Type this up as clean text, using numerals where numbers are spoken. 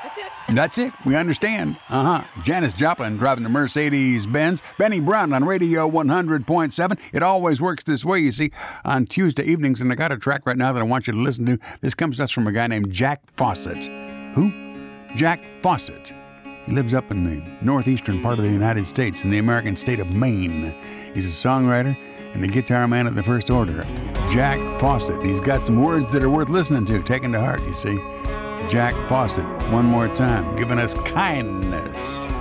That's it. That's it. We understand. Janis Joplin driving the Mercedes-Benz. Benny Brown on Radio 100.7. It always works this way, you see, on Tuesday evenings. And I got a track right now that I want you to listen to. This comes to us from a guy named Jack Fawcett. Who? Jack Fawcett. He lives up in the northeastern part of the United States, in the American state of Maine. He's a songwriter and a guitar man at the first order. Jack Fawcett. He's got some words that are worth listening to, taken to heart, you see. Jack Fawcett, one more time, giving us kindness.